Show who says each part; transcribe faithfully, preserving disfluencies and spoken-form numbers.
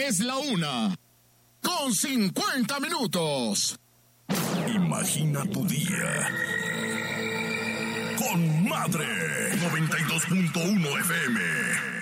Speaker 1: Es la una, con cincuenta minutos.
Speaker 2: Imagina tu día con Madre noventa y dos punto uno F M.